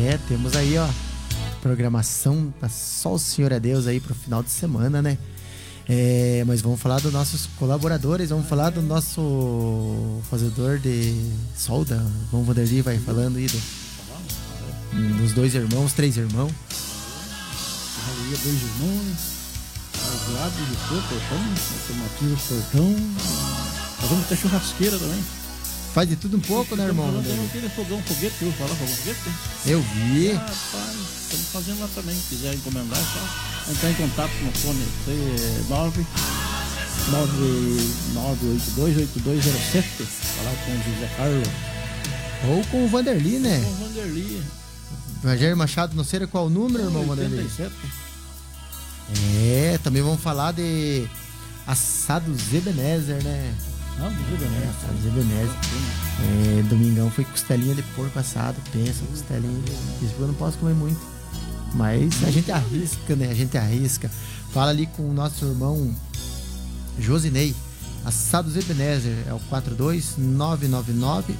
Temos aí, ó, programação da Só o Senhor é Deus aí pro final de semana, né? Mas vamos falar dos nossos colaboradores, vamos falar do nosso fazedor de solda. Vamos, Vanderlei, vai falando aí dos 2 irmãos, 3 irmãos. Ali, 2 irmãos, os lados de portão, automativos portão, fazemos até churrasqueira também. Faz de tudo um pouco, né, irmão? Tem aquele fogão, foguete, eu vou falar, fogão, foguete? Eu vi. Rapaz, estamos fazendo lá também, se quiser encomendar, é só entrar em contato no fone 9828207, falar com o José Carlos. Ou com o Vanderlei, né? Com o Vanderlei. Rogério Machado, não sei qual o número, irmão, Vanderlei. 87. Também vamos falar de Assados Ebenezer, né? Assados Ebenezer. Domingão foi costelinha de porco assado, pensa, costelinha. Isso eu não posso comer muito. Mas a gente arrisca, né? A gente arrisca. Fala ali com o nosso irmão Josinei. Assados Ebenezer é o 42999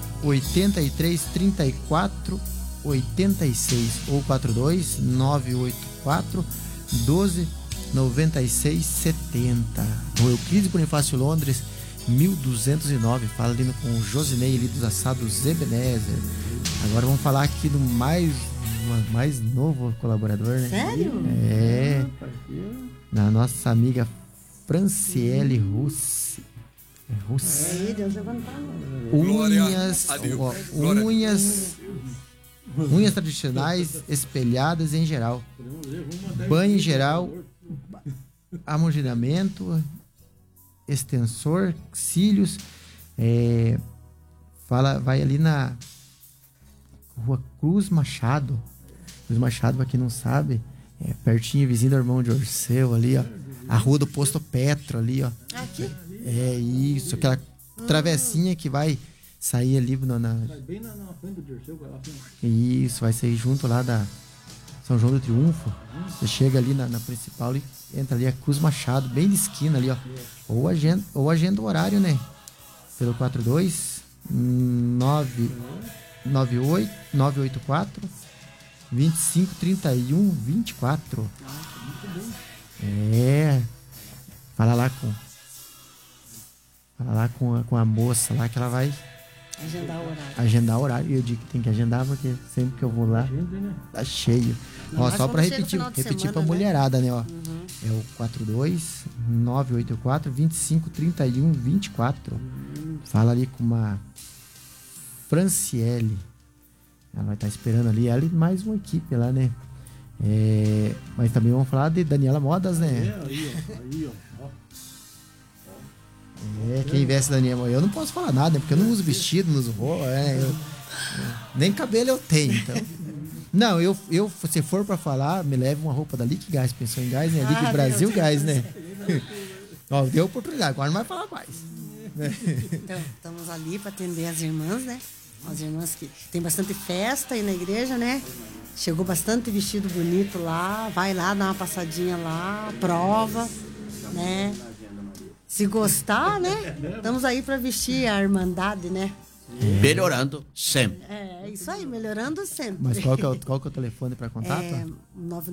8334 86 ou 42984 12 96 70. O Euclides Bonifácio Londres 1209. Fala ali com o Josinei ali dos Assados Ebenezer. Agora vamos falar aqui do mais novo colaborador, né? Sério? Da nossa amiga Franciele Russi. Deus levantar. Unhas tradicionais espelhadas em geral. Banho em geral. Amoldamento. Extensor. Cílios. Vai ali na Rua Cruz Machado. Cruz Machado, pra quem não sabe, pertinho, vizinho do irmão de Orceu ali, ó. A rua do Posto Petro ali, ó. Aqui? Isso, aquela travessinha que vai sair ali Bem na frente do Dirceu, vai lá. Isso, vai sair junto lá da São João do Triunfo. Você chega ali na principal e entra ali a Cruz Machado, bem de esquina ali, ó. Ou agenda o horário, né? Pelo 984 2531 24. Fala lá com a moça lá que ela vai agendar o horário. E eu digo que tem que agendar porque sempre que eu vou lá tá cheio. Ó, só pra repetir pra mulherada, né? Ó. É o 42984 2531 24. Fala ali com uma Franciele. Ela vai estar esperando ali. Ela e mais uma equipe lá, né? Mas também vamos falar de Daniela Modas, né? Aí, ó. Quem veste Daniela Modas. Eu não posso falar nada, porque eu não uso vestido, não uso roupa. Nem cabelo eu tenho, então. Não, se for pra falar, me leve uma roupa da Liquigás, Pensão em Gás, né? Liquid Brasil Gás, né? Ó, deu oportunidade, agora não vai falar mais. Então, estamos ali para atender as irmãs, né? As irmãs que tem bastante festa aí na igreja, né? Chegou bastante vestido bonito lá, vai lá, dá uma passadinha lá, prova, né? Se gostar, né? Estamos aí para vestir a Irmandade, né? Melhorando sempre. Isso aí, melhorando sempre. Mas qual que é o telefone para contato? 9